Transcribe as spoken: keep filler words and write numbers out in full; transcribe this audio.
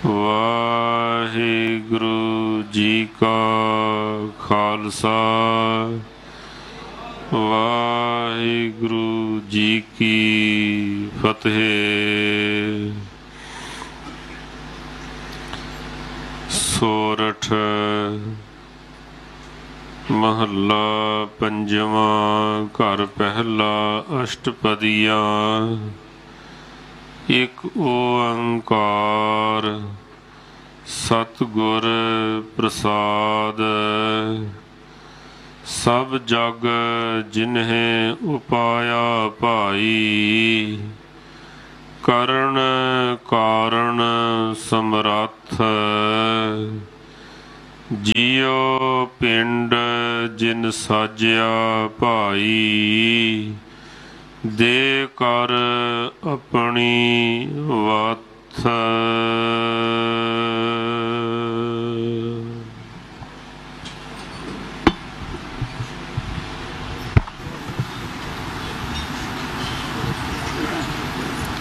ਵਾਹਿਗੁਰੂ ਜੀ ਕਾ ਖਾਲਸਾ ਵਾਹਿਗੁਰੂ ਜੀ ਕੀ ਫਤਿਹ। ਸੋਰਠ ਮਹੱਲਾ ਪੰਜਵਾਂ। ਘਰ ਪਹਿਲਾ ਅਸ਼ਟਪਦੀਆ। ਇੱਕ ਓੰਕਾਰ ਸਤਿਗੁਰ ਪ੍ਰਸਾਦ। ਸਭ ਜਗ ਜਿਨਹਿ ਉਪਾਇਆ ਭਾਈ, ਕਰਨ ਕਾਰਨ ਸਮਰੱਥ। ਜਿਉ ਪਿੰਡ ਜਿਨ ਸਾਜਿਆ ਭਾਈ, ਦੇ ਕਰ ਆਪਣੀ ਵਥ।